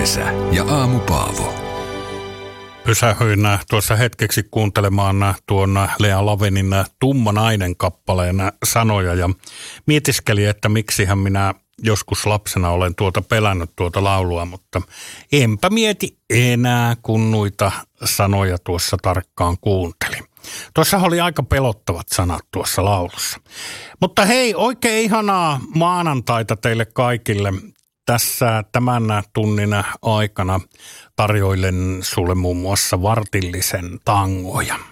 Kesä ja Aamu Paavo. Pysähyin tuossa hetkeksi kuuntelemaan tuon Lea Lavenin Tumma nainen -kappaleen sanoja ja mietiskelin, että miksihän minä joskus lapsena olen pelännyt tuota laulua, mutta enpä mieti enää, kun noita sanoja tuossa tarkkaan kuuntelin. Tuossa oli aika pelottavat sanat tuossa laulussa. Mutta hei, oikein ihanaa maanantaita teille kaikille. Tässä tämän tunnin aikana tarjoilen sulle muun muassa vartillisen tangoja.